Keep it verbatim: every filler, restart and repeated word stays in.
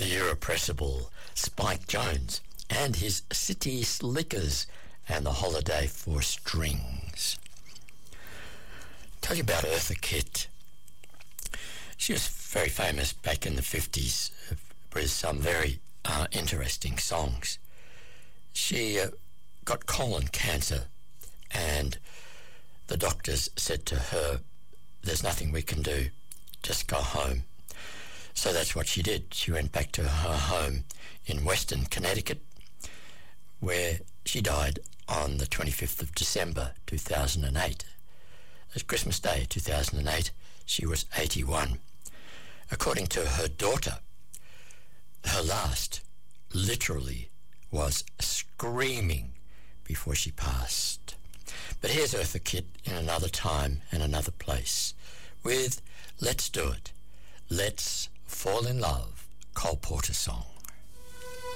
the irrepressible Spike Jones and his City Slickers and the Holiday for Strings. Tell you about Eartha Kitt. She was very famous back in the fifties with some very uh, interesting songs. She uh, got colon cancer, and the doctors said to her, there's nothing we can do, just go home. So that's what she did. She went back to her home in Western Connecticut, where she died on the twenty-fifth of December two thousand eight. It's Christmas Day two thousand eight. She was eighty-one. According to her daughter, her last literally was screaming before she passed. But here's Eartha Kitt in another time and another place with Let's Do It, Let's Fall in Love, Cole Porter song.